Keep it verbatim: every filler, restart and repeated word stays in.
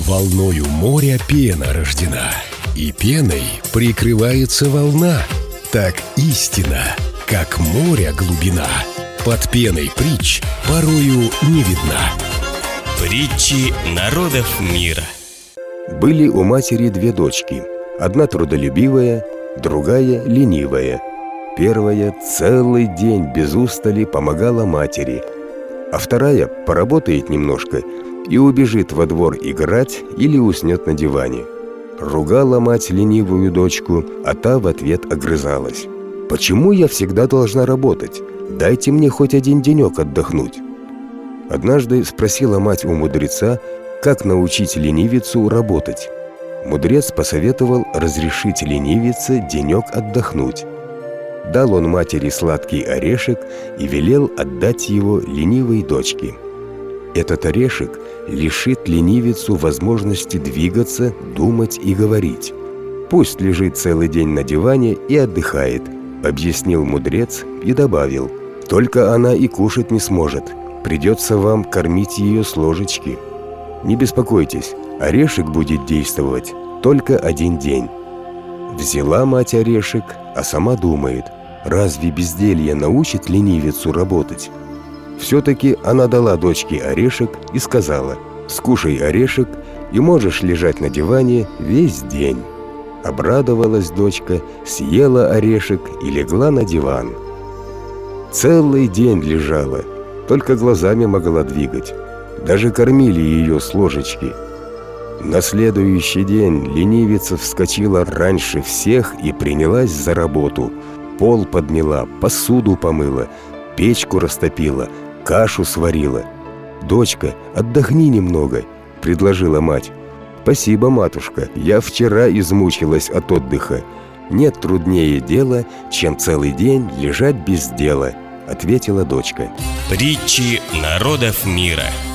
Волною моря пена рождена, и пеной прикрывается волна. Так истина, как море глубина, под пеной притч порою не видна. Притчи народов мира. Были у матери две дочки. Одна трудолюбивая, другая ленивая. Первая целый день без устали помогала матери, а вторая поработает немножко и убежит во двор играть или уснет на диване. Ругала мать ленивую дочку, а та в ответ огрызалась: «Почему я всегда должна работать? Дайте мне хоть один денек отдохнуть». Однажды спросила мать у мудреца, как научить ленивицу работать. Мудрец посоветовал разрешить ленивице денек отдохнуть. Дал он матери сладкий орешек и велел отдать его ленивой дочке. Этот орешек лишит ленивицу возможности двигаться, думать и говорить. «Пусть лежит целый день на диване и отдыхает», — объяснил мудрец и добавил: «Только она и кушать не сможет. Придется вам кормить ее с ложечки. Не беспокойтесь, орешек будет действовать только один день». Взяла мать орешек, а сама думает: разве безделье научит ленивицу работать? Все-таки она дала дочке орешек и сказала: «Скушай орешек, и можешь лежать на диване весь день». Обрадовалась дочка, съела орешек и легла на диван. Целый день лежала, только глазами могла двигать. Даже кормили ее с ложечки. На следующий день ленивица вскочила раньше всех и принялась за работу. Пол подмела, посуду помыла, печку растопила, кашу сварила. «Дочка, отдохни немного», — предложила мать. «Спасибо, матушка, я вчера измучилась от отдыха. Нет труднее дела, чем целый день лежать без дела», — ответила дочка. Притчи народов мира.